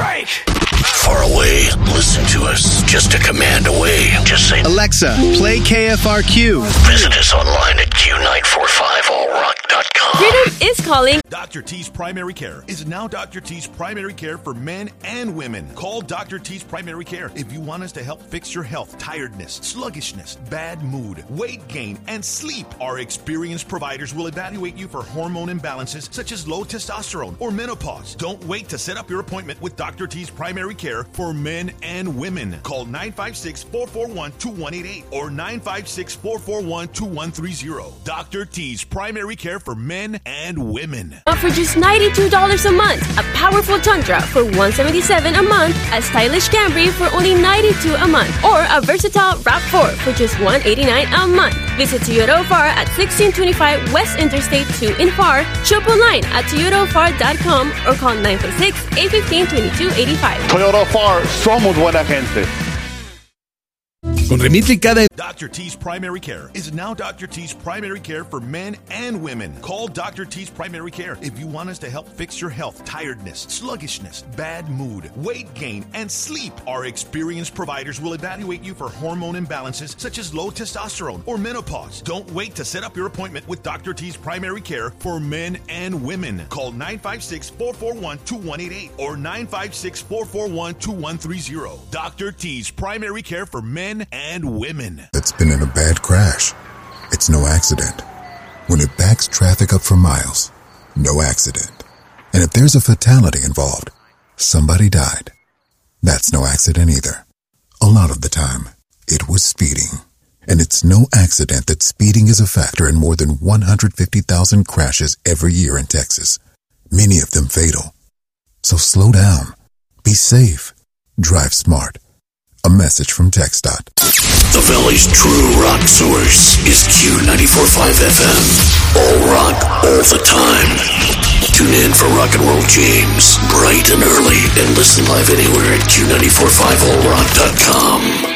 break. Far away, listen to us. Just a command away. Just say, Alexa, play KFRQ. Visit us online at Q945allrock.com. Freedom is calling. Dr. T's Primary Care is now Dr. T's Primary Care for men and women. Call Dr. T's Primary Care if you want us to help fix your health, tiredness, sluggishness, bad mood, weight gain, and sleep. Our experienced providers will evaluate you for hormone imbalances such as low testosterone or menopause. Don't wait to set up your appointment with Dr. T's Primary Care for men and women. Call 956-441-2188 or 956-441-2130. Dr. T's Primary Care for men and women. For just $92 a month, a powerful Tundra for $177 a month, a stylish Camry for only $92 a month, or a versatile RAV4 for just $189 a month. Visit Toyota Ofar at 1625 West Interstate 2 in Far. Shop online at toyotaofar.com or call 956-815-2285. Toyota Ofar, somos buena gente. Con Remitly cada... Dr. T's Primary Care is now Dr. T's Primary Care for men and women. Call Dr. T's Primary Care if you want us to help fix your health, tiredness, sluggishness, bad mood, weight gain, and sleep. Our experienced providers will evaluate you for hormone imbalances such as low testosterone or menopause. Don't wait to set up your appointment with Dr. T's Primary Care for men and women. Call 956-441-2188 or 956-441-2130. Dr. T's Primary Care for men and women. That's been in a bad crash. It's no accident. When it backs traffic up for miles, no accident. And if there's a fatality involved, somebody died. That's no accident either. A lot of the time, it was speeding. And it's no accident that speeding is a factor in more than 150,000 crashes every year in Texas, many of them fatal. So slow down, be safe, drive smart. A message from TxDOT. The Valley's true rock source is Q945 FM. All rock, all the time. Tune in for Rock and Roll James, bright and early, and listen live anywhere at Q945allrock.com.